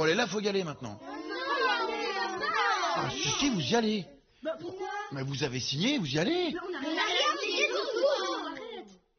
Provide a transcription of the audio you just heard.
Bon, allez, là, faut y aller maintenant. Ah, si, vous y allez. Bah, pourquoi? Mais vous avez signé, vous y allez. On a rien signé du tout.